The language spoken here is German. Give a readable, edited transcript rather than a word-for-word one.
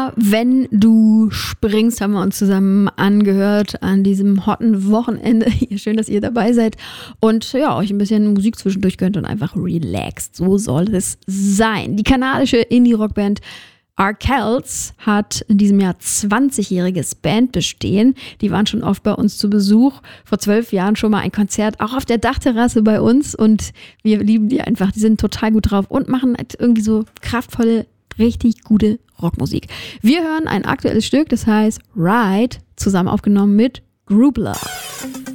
Immer wenn du springst, haben wir uns zusammen angehört an diesem hotten Wochenende. Schön, dass ihr dabei seid und ja, euch ein bisschen Musik zwischendurch gönnt und einfach relaxt. So soll es sein. Die kanadische Indie-Rockband Arkells hat in diesem Jahr 20-jähriges Bandbestehen. Die waren schon oft bei uns zu Besuch. Vor 12 Jahren schon mal ein Konzert, auch auf der Dachterrasse bei uns. Und wir lieben die einfach. Die sind total gut drauf und machen halt irgendwie so kraftvolle, richtig gute Rockmusik. Wir hören ein aktuelles Stück, das heißt Ride, zusammen aufgenommen mit Groupler.